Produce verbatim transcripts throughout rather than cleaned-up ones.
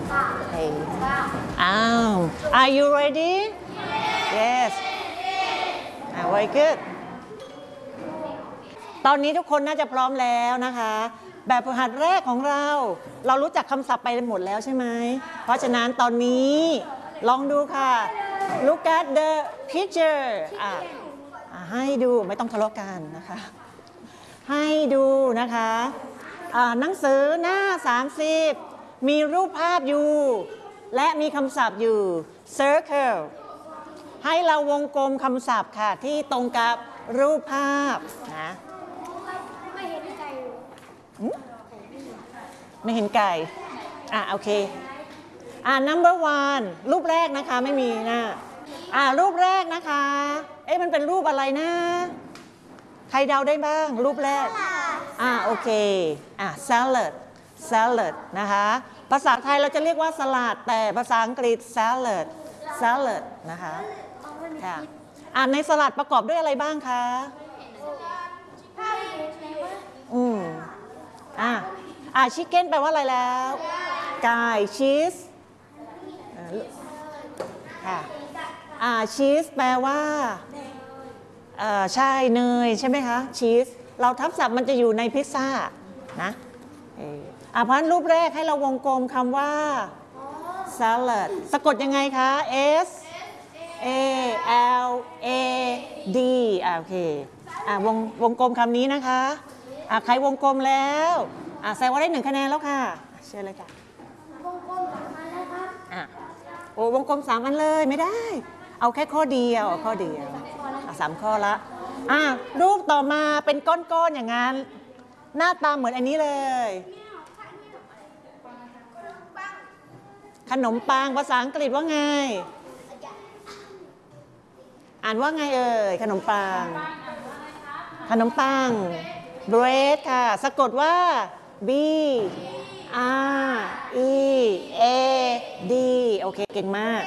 Okay. อ้าว Are you ready? Yes. Ah, very good. ตอนนี้ทุกคนน่าจะพร้อมแล้วนะคะแบบฝึกหัดแรกของเราเรารู้จักคำศัพท์ไปหมดแล้วใช่ไหมเพราะฉะนั้นตอนนี้ลองดูค่ะ Look at the picture อ่ะให้ดูไม่ต้องทะเลาะกันนะคะให้ดูนะคะหนังสือหน้าสามสิบมีรูปภาพอยู่และมีคำศัพท์อยู่ circle ให้เราวงกลมคำศัพท์ค่ะที่ตรงกับรูปภาพนะไม่เห็นไก่ไม่เห็นไก่อ่ะโอเคอ่ะ number one รูปแรกนะคะไม่มีนะอ่ะรูปแรกนะคะเอ๊ะมันเป็นรูปอะไรนะใครเดาได้บ้างรูปแรกอ่ะโอเคอ่ะ salad salad นะคะภาษาไทยเราจะเรียกว่าสลัดแต่ภาษาอังกฤษ salad salad นะคะค่ะอ่ะในสลัดประกอบด้วยอะไรบ้างคะอืมอ่ะอ่ะชิคเก้นแปลว่าอะไรแล้วไก่ชีสค่ะอ่ะชีสแปลว่าเอ่อใช่เนยใช่ไหมคะชีสเราทับศัพท์มันจะอยู่ในพิซซ่านะอ่ะเพราะรูปแรกให้เราวงกลมคำว่า salad สะกดยังไงคะ S A L A D อ่ะโอเคอ่ะวงวงกลมคำนี้นะคะอ่ะใครวงกลมแล้วอ่ะแสดงว่าได้หนึ่งคะแนนแล้วค่ะเชิญเลยค่ะวงกลมสามอันแล้วครับอ่ะโอ้วงกลมสามอันเลยไม่ได้เอาแค่ข้อเดียวข้อเดียวอ่ะสามข้อละอ่ะรูปต่อมาเป็นก้อนๆอย่างนั้นหน้าตาเหมือนอันนี้เลยขนมปังภาษาอังกฤษว่าไงอ่านว่าไงเอ่ยขนมปังขนมปัง bread ค่ะสะกดว่า B R E A D โอเคเก่งมาก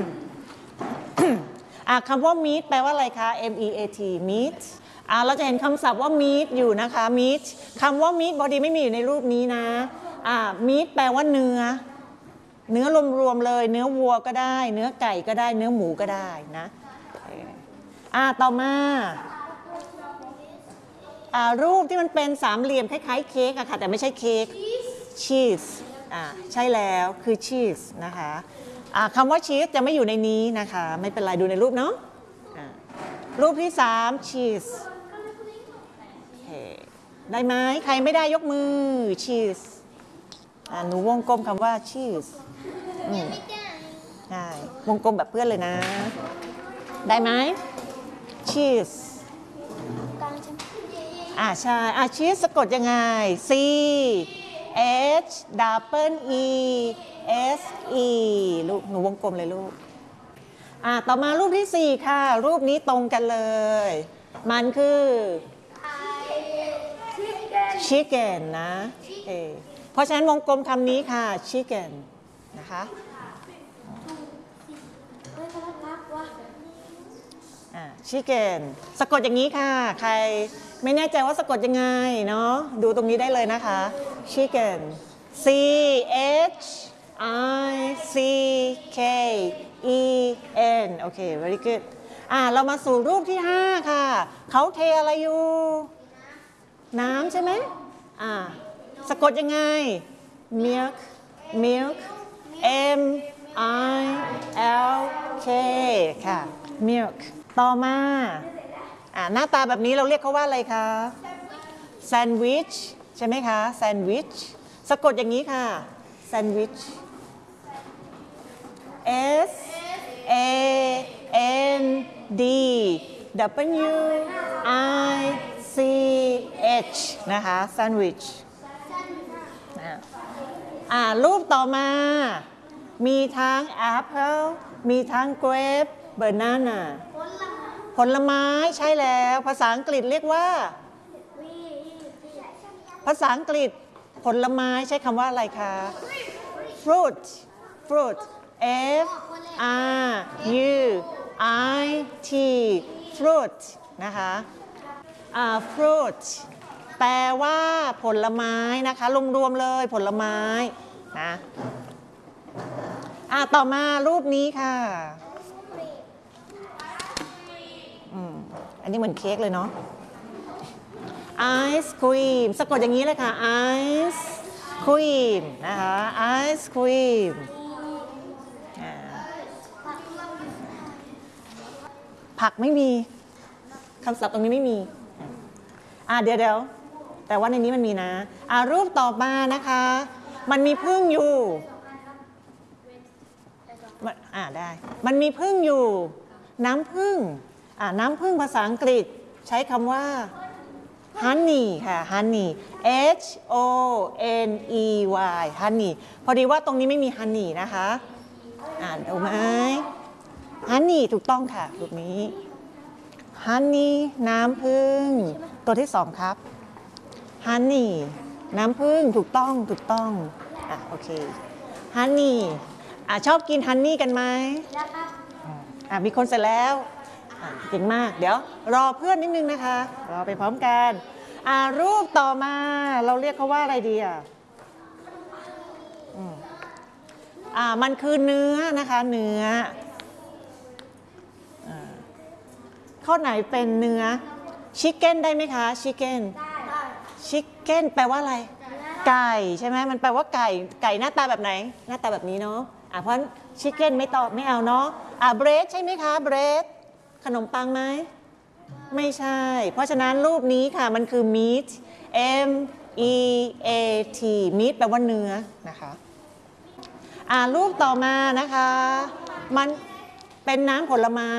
อ่ะคำว่า meat แปลว่าอะไรคะ M E A T meat อ่ะเราจะเห็นคำศัพท์ว่า meat อยู่นะคะ meat คำว่า meat พอดีไม่มีอยู่ในรูปนี้นะอ่ะ meat แปลว่าเนื้อเนื้อรวมๆเลยเนื้อวัวก็ได้เนื้อไก่ก็ได้เนื้อหมูก็ได้นะอ่ะต่อมาอ่ารูปที่มันเป็นสามเหลี่ยมคล้ายๆเค้กอะค่ะแต่ไม่ใช่เค้กชีสอ่าใช่แล้วคือชีสนะคะอ่าคำว่าชีสจะไม่อยู่ในนี้นะคะไม่เป็นไรดูในรูปเนาะรูปที่สามชีสได้ไหมใครไม่ได้ยกมือชีสอ่าหนูวงกลมคำว่าชีสใช่วงกลมแบบเพื่อนเลยนะได้ไหมชีสอ่าใช่อ่าชีสสะกดยังไง C H double E S E ลูกหนูวงกลมเลยลูกอ่าต่อมารูปที่สี่ค่ะรูปนี้ตรงกันเลยมันคือ chicken นะเอเพราะฉะนั้นวงกลมคำนี้ค่ะ chicken นะคะอ่า chicken สะกดอย่างนี้ค่ะใครไม่แน่ใจว่าสะกดยังไงเนาะดูตรงนี้ได้เลยนะคะ chicken C H I C K E N โอเค very good อ่าเรามาสู่รูปที่ห้าค่ะเขาเทอะไรอยู่น้ำใช่ไหมอ่าสะกดยังไง milk milk M I L K ค่ะ milk ต่อมาอ่าหน้าตาแบบนี้เราเรียกเขาว่าอะไรคะแซนด์วิชใช่ไหมคะแซนด์วิชสะกดอย่างนี้ค่ะแซนด์วิช S A N D W I C H นะคะแซนด์วิชอ่ารูปต่อมามีทั้งแอปเปิลมีทั้งเกรปบานาน่าผลไม้ใช่แล้วภาษาอังกฤษเรียกว่าภาษาอังกฤษผลไม้ใช้คำว่าอะไรคะ fruit fruit F R U I T fruit นะคะอ่า fruit แปลว่าผลไม้นะคะรวมๆเลยผลไม้นะอ่ะต่อมารูปนี้ค่ะอืมอันนี้เหมือนเค้กเลยเนาะไอศครีมสะกดอย่างนี้เลยค่ะไอศครีมนะคะไอศครีมผักไม่มีคำศัพท์ตรงนี้ไม่มีอ่ะเดี๋ยวเดี๋ยวแต่ว่าในนี้มันมีนะอ่ะรูปต่อมานะคะมันมีผึ้งอยู่อ่าได้มันมีผึ้งอยู่น้ำผึ้งอ่าน้ำผึ้งภาษาอังกฤษใช้คำว่า honey ค่ะ honey H O N E Y honey พอดีว่าตรงนี้ไม่มี honey นะคะอ่านดูไหม honey ถูกต้องค่ะรูปนี้ honey น้ำผึ้งตัวที่สองครับ honey น้ำผึ้งถูกต้องถูกต้องอ่ะโอเค honeyอ่ะชอบกินฮันนี่กันไหมแล้วครับอ่ะมีคนเสร็จแล้วอ่ะเก่งมากเดี๋ยวรอเพื่อนนิดนึงนะคะรอไปพร้อมกันอ่ะรูปต่อมาเราเรียกเขาว่าอะไรดีอ่ะอืมอ่ะมันคือเนื้อนะคะเนื้ออ่าข้อไหนเป็นเนื้อชิคเก้นได้ไหมคะชิคเก้นได้ชิคเก้นแปลว่าอะไรไก่ใช่ไหมมันแปลว่าไก่ไก่หน้าตาแบบไหนหน้าตาแบบนี้เนาะอ่ะเพราะชิคเก้นไม่ตอบไม่เอาเนาะอ่ะเบรดใช่ไหมคะเบรดขนมปังไหมไม่ใช่เพราะฉะนั้นรูปนี้ค่ะมันคือ meat M E A T meat แปลว่าเนื้อนะคะอ่ะรูปต่อมานะคะมันเป็นน้ำผลไม้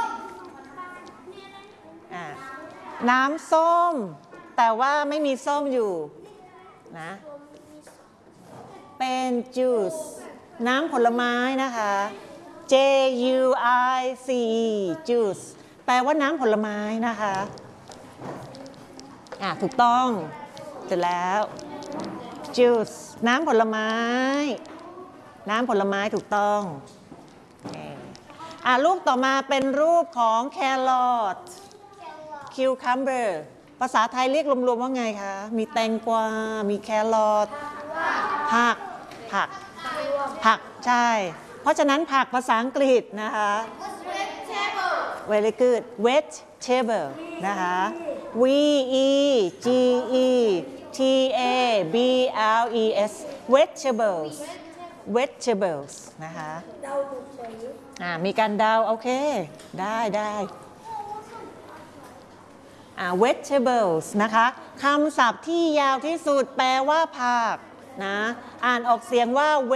อ่ะน้ำส้มแต่ว่าไม่มีส้มอยู่นะเป็น juice น้ำผลไม้นะคะ J U I C E juice แปลว่าน้ำผลไม้นะคะอ่ะถูกต้องเสร็จแล้ว juice น้ำผลไม้น้ำผลไม้ถูกต้องอ่ะรูปต่อมาเป็นรูปของ carrot cucumber ภาษาไทยเรียกรวมๆว่าไงคะมีแตงกวามีแครอทผักผักผักใช่เพราะฉะนั้นผักภาษาอังกฤษนะคะ very good vegetable นะคะ V E G E T A B L E S vegetables vegetables นะคะอ่ามีการเดาโอเคได้ได้อ่า vegetables นะคะคำศัพท์ที่ยาวที่สุดแปลว่าผักนะอ่านออกเสียงว่า